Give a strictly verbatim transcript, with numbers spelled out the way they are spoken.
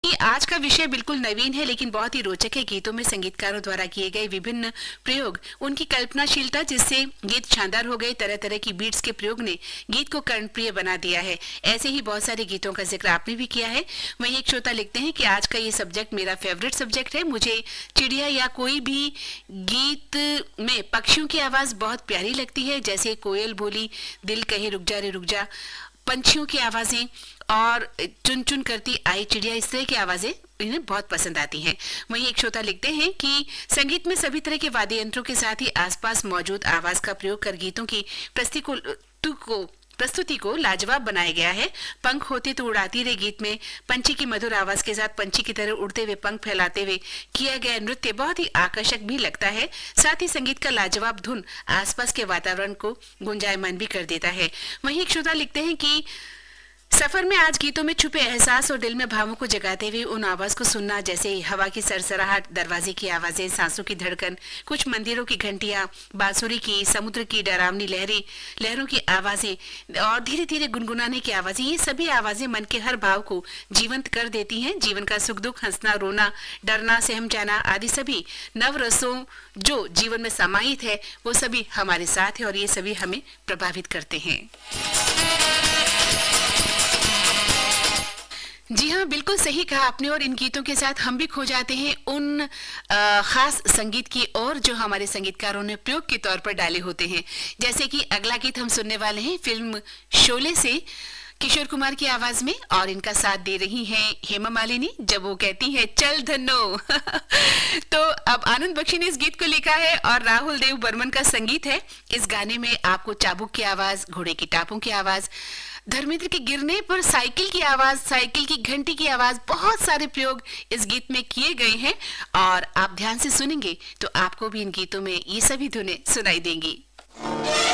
ये आज का विषय बिल्कुल नवीन है, लेकिन बहुत ही रोचक है। गीतों में संगीतकारों द्वारा किए गए विभिन्न प्रयोग, उनकी कल्पनाशीलता जिससे गीत शानदार हो गए। तरह तरह की बीट्स के प्रयोग ने गीत को कर्णप्रिय बना दिया है। ऐसे ही बहुत सारे गीतों का जिक्र आपने भी किया है। वहीं एक श्रोता लिखते हैं कि आज का ये सब्जेक्ट मेरा फेवरेट सब्जेक्ट है। मुझे चिड़िया या कोई भी गीत में पक्षियों की आवाज बहुत प्यारी लगती है, जैसे कोयल बोली, दिल कहे रुक जा रे रुक जा, पंछियों की आवाजें और चुन चुन करती आई चिड़िया, इस तरह की आवाजें इन्हें बहुत पसंद आती हैं। वहीं एक श्रोता लिखते हैं कि संगीत में सभी तरह के वाद्य यंत्रों के साथ ही आसपास मौजूद आवाज का प्रयोग कर गीतों की प्रस्तुति को प्रस्तुति को लाजवाब बनाया गया है। पंख होते तो उड़ाती रे गीत में पंछी की मधुर आवाज के साथ पंछी की तरह उड़ते हुए पंख फैलाते हुए किया गया नृत्य बहुत ही आकर्षक भी लगता है। साथ ही संगीत का लाजवाब धुन आसपास के वातावरण को गुंजायमान भी कर देता है। वहीं एक श्रोता लिखते हैं कि सफर में आज गीतों में छुपे एहसास और दिल में भावों को जगाते हुए उन आवाज को सुनना, जैसे हवा की सरसराहट, दरवाजे की आवाजें, सांसों की धड़कन, कुछ मंदिरों की घंटियां, बांसुरी की, समुद्र की डरावनी लहरें, लहरों की आवाजें और धीरे धीरे गुनगुनाने की आवाजें, ये सभी आवाजें मन के हर भाव को जीवंत कर देती हैं। जीवन का सुख दुख, हंसना रोना, डरना सहम जाना आदि सभी नव रसों जो जीवन में समाहित है, वो सभी हमारे साथ है और ये सभी हमें प्रभावित करते हैं। जी हाँ, बिल्कुल सही कहा आपने। और इन गीतों के साथ हम भी खो जाते हैं उन आ, खास संगीत की ओर जो हमारे संगीतकारों ने प्रयोग के तौर पर डाले होते हैं। जैसे कि अगला गीत हम सुनने वाले हैं फिल्म शोले से, किशोर कुमार की आवाज में, और इनका साथ दे रही हैं हेमा मालिनी जब वो कहती है चल धन्नो। तो अब आनंद बख्शी ने इस गीत को लिखा है और राहुल देव बर्मन का संगीत है। इस गाने में आपको चाबुक की आवाज, घोड़े की टापों की आवाज, धर्मेंद्र के गिरने पर साइकिल की आवाज, साइकिल की घंटी की आवाज, बहुत सारे प्रयोग इस गीत में किए गए हैं। और आप ध्यान से सुनेंगे तो आपको भी इन गीतों में ये सभी धुनें सुनाई देंगी।